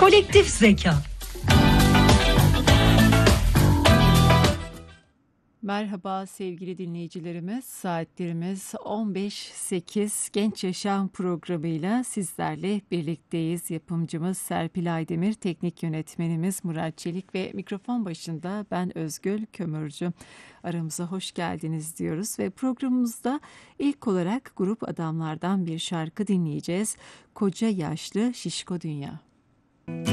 Kolektif zeka. Merhaba sevgili dinleyicilerimiz, saatlerimiz 15.08 Genç Yaşam programıyla sizlerle birlikteyiz. Yapımcımız Serpil Aydemir, teknik yönetmenimiz Murat Çelik ve mikrofon başında ben Özgül Kömürcü. Aramıza hoş geldiniz diyoruz ve programımızda ilk olarak Grup Adamlardan bir şarkı dinleyeceğiz. Koca Yaşlı Şişko Dünya.